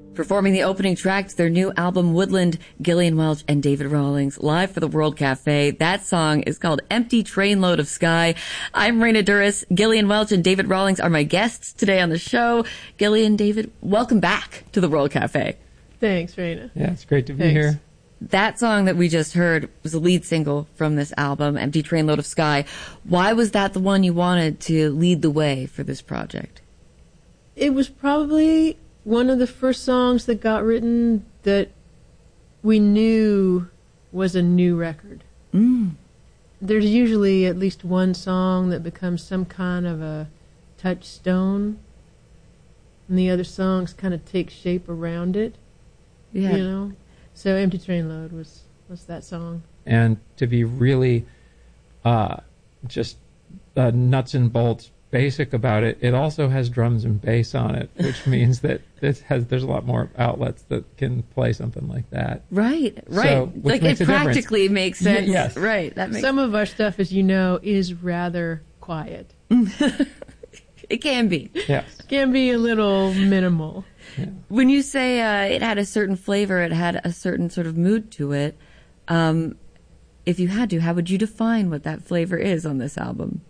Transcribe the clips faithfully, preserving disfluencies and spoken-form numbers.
Performing the opening track to their new album, Woodland, Gillian Welch and David Rawlings, live for the World Cafe. That song is called Empty Trainload of Sky. I'm Raina Duras. Gillian Welch and David Rawlings are my guests today on the show. Gillian, David, welcome back to the World Cafe. Thanks, Raina. Yeah, it's great to be Thanks. here. That song that we just heard was the lead single from this album, Empty Trainload of Sky. Why was that the one you wanted to lead the way for this project? It was probably one of the first songs that got written that we knew was a new record. Mm. There's usually at least one song that becomes some kind of a touchstone, and the other songs kind of take shape around it. Yeah. You know? So Empty Trainload was, was that song. And to be really uh, just uh, nuts and bolts basic about it, it also has drums and bass on it, which means that this has there's a lot more outlets that can play something like that. Right, right. So, like it practically difference. makes sense. Y- yes. Right. That makes Some of our stuff, as you know, is rather quiet. It can be. Yes. Can be a little minimal. Yeah. When you say uh, it had a certain flavor, it had a certain sort of mood to it, um, if you had to, how would you define what that flavor is on this album?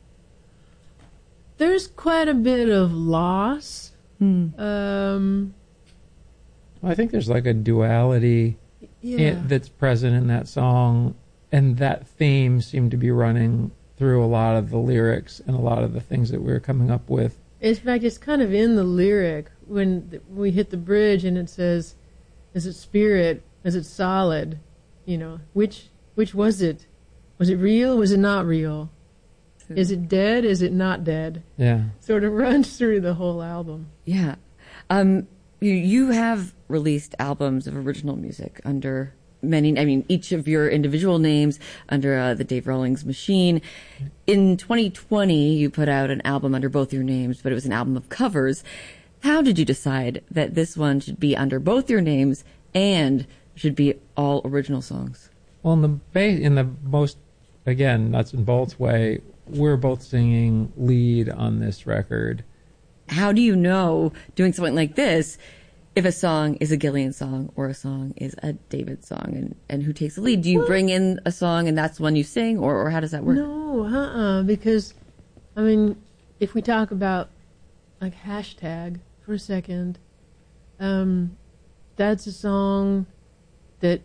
There's quite a bit of loss. Hmm. Um, Well, I think there's like a duality yeah. in, that's present in that song, and that theme seemed to be running through a lot of the lyrics and a lot of the things that we were coming up with. In fact, it's kind of in the lyric when th- we hit the bridge and it says, "Is it spirit? Is it solid? You know, which which was it? Was it real? Was it not real? Is it dead? Is it not dead?" Yeah. Sort of runs through the whole album. Yeah. Um, you, you have released albums of original music under many, I mean, each of your individual names under uh, the Dave Rawlings Machine. In twenty twenty, you put out an album under both your names, but it was an album of covers. How did you decide that this one should be under both your names and should be all original songs? Well, in the ba- in the most, again, nuts and bolts way, we're both singing lead on this record. How do you know, doing something like this, if a song is a Gillian song or a song is a David song, and, and who takes the lead? Do you Well, bring in a song and that's the one you sing, or, or how does that work? No, uh-uh, because, I mean, if we talk about, like, hashtag for a second, um, that's a song that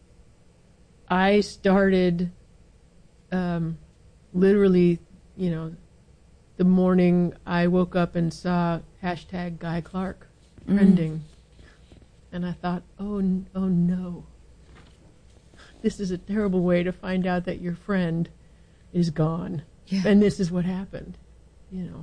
I started um, literally, you know, the morning I woke up and saw hashtag Guy Clark trending. Mm. And I thought, oh, n- oh no. This is a terrible way to find out that your friend is gone. Yeah. And this is what happened, you know.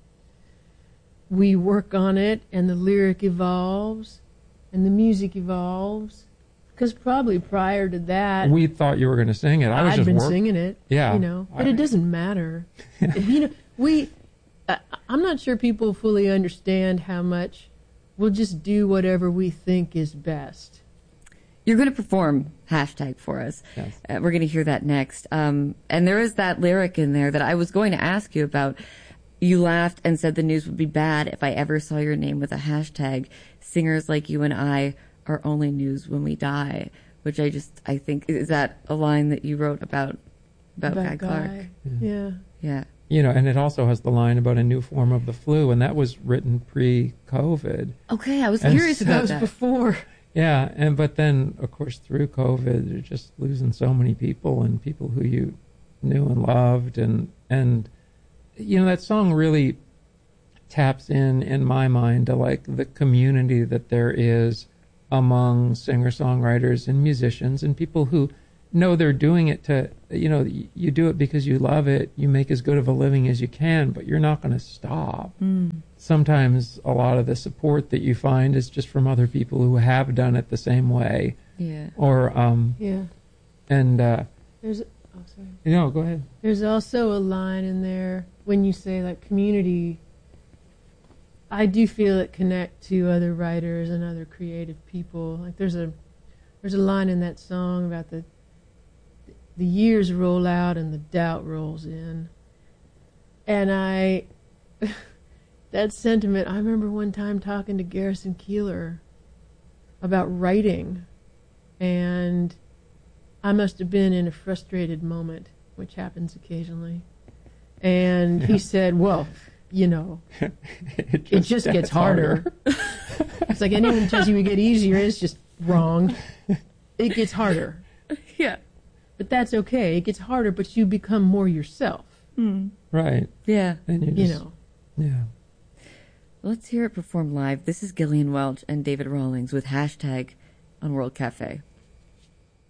We work on it, and the lyric evolves, and the music evolves. Because probably prior to that, We thought you were going to sing it. I was I'd just been work- singing it, Yeah. you know. But I- it doesn't matter. You know, we. Uh, I'm not sure people fully understand how much we'll just do whatever we think is best. You're going to perform hashtag for us. Yes. Uh, we're going to hear that next. Um, and there is that lyric in there that I was going to ask you about. You laughed and said the news would be bad if I ever saw your name with a hashtag. Singers like you and I are only news when we die. Which I just, I think, is that a line that you wrote about, about, About Guy Clark? Guy. Yeah. Yeah. You know, and it also has the line about a new form of the flu, and that was written pre-COVID. Okay, I was And curious so- about That was that. before. Yeah, and but then, of course, through COVID, you're just losing so many people and people who you knew and loved, and and you know that song really taps in, in my mind, to like the community that there is among singer-songwriters and musicians and people who know they're doing it to, you know, you do it because you love it, you make as good of a living as you can, but you're not going to stop. Mm. Sometimes a lot of the support that you find is just from other people who have done it the same way. Yeah. Or, um, Yeah. and, uh, There's. Oh, sorry. you know, go ahead. There's also a line in there when you say like community. I do feel it connect to other writers and other creative people. Like there's a there's a line in that song about the the years roll out and the doubt rolls in. And I that sentiment, I remember one time talking to Garrison Keillor about writing, and I must have been in a frustrated moment, which happens occasionally. And yeah. he said, well, you know, it just, it just gets harder. harder. It's like anyone tells you you get easier, it's just wrong. It gets harder. Yeah. But that's okay. It gets harder, but you become more yourself. Mm. Right. Yeah. And you, you just, know. Yeah. Let's hear it performed live. This is Gillian Welch and David Rawlings with Hashtag on World Cafe.